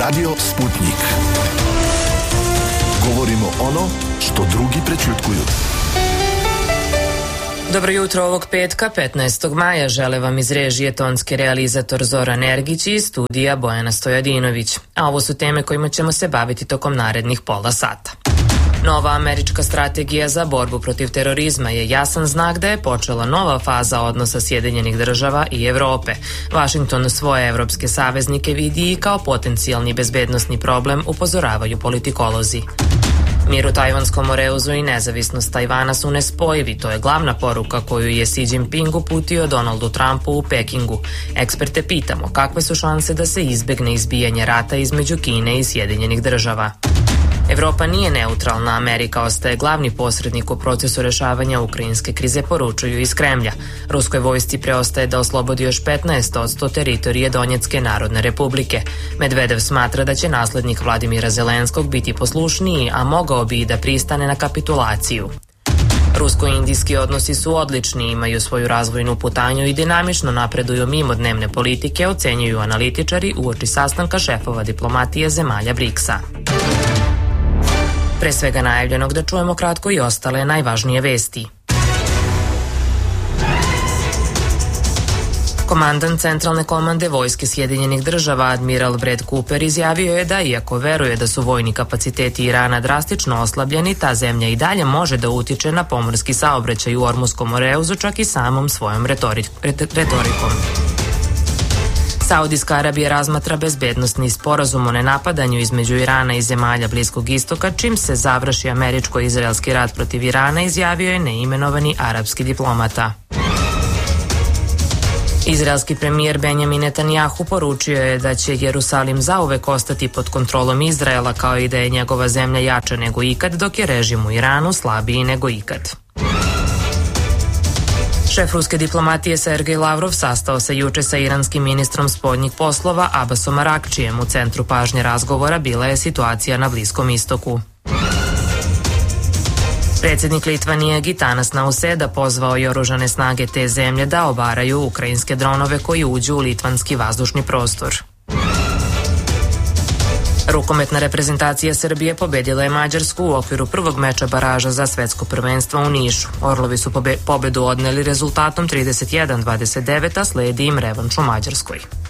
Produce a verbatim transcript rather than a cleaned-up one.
Radio Sputnik. Govorimo ono što drugi prećutkuju. Dobro jutro ovog petka, petnaestog maja, žele vam iz režije tonski realizator Zoran Ergić i studija Bojana Stojadinović. A ovo su teme kojima ćemo se baviti tokom narednih pola sata. Nova američka strategija za borbu protiv terorizma je jasan znak da je počela nova faza odnosa Sjedinjenih država i Evrope. Vašington svoje evropske saveznike vidi i kao potencijalni bezbednosni problem, upozoravaju politikolozi. Mir u Tajvanskom Moreuzu i nezavisnost Tajvana su nespojivi, to je glavna poruka koju je Xi Jinping uputio Donaldu Trumpu u Pekingu. Eksperte pitamo kakve su šanse da se izbegne izbijanje rata između Kine i Sjedinjenih država. Evropa nije neutralna, Amerika ostaje glavni posrednik u procesu rešavanja ukrajinske krize, poručuju iz Kremlja. Ruskoj vojsci preostaje da oslobodi još petnaest posto teritorije Donjecke narodne republike. Medvedev smatra da će naslednik Vladimira Zelenskog biti poslušniji, a mogao bi i da pristane na kapitulaciju. Rusko-indijski odnosi su odlični, imaju svoju razvojnu putanju i dinamično napreduju mimo dnevne politike, ocenjuju analitičari uoči sastanka šefova diplomatije zemalja briksa. Pre svega najavljenog da čujemo kratko i ostale najvažnije vesti. Komandant Centralne komande Vojske Sjedinjenih država, admiral Brad Cooper, izjavio je da, iako veruje da su vojni kapaciteti Irana drastično oslabljeni, ta zemlja i dalje može da utiče na pomorski saobraćaj u Ormuskom Moreuzu, čak i samom svojom retori- retorikom. Saudijska Arabija razmatra bezbednosni sporazum o nenapadanju između Irana i zemalja Bliskog istoka, čim se završi američko-izraelski rat protiv Irana, izjavio je neimenovani arapski diplomata. Izraelski premijer Benjamin Netanjahu poručio je da će Jerusalim zauvek ostati pod kontrolom Izraela, kao i da je njegova zemlja jača nego ikad, dok je režim u Iranu slabiji nego ikad. Šef ruske diplomatije Sergej Lavrov sastao se juče sa iranskim ministrom spoljnih poslova Abbasom Arakčijem. U centru pažnje razgovora bila je situacija na Bliskom istoku. Predsjednik Litvanije Gitanas Nauseda pozvao je oružane snage te zemlje da obaraju ukrajinske dronove koji uđu u litvanski vazdušni prostor. Rukometna reprezentacija Srbije pobedila je Mađarsku u okviru prvog meča baraža za svetsko prvenstvo u Nišu. Orlovi su pobe- pobedu odneli rezultatom trideset jedan dvadeset devet, a sledi im revanš u Mađarskoj.